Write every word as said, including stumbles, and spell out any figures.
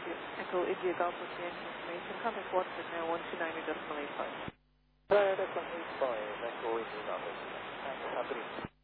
you. Echo India Golf with the engine information. Contact Watford now one two nine decimal eight five. Hello, that's one eight five, Echo India Golf. Thanks, company.